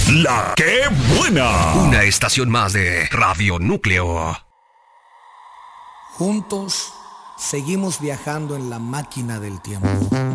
La que buena. Una estación más de Radio Núcleo. Juntos seguimos viajando en la máquina del tiempo.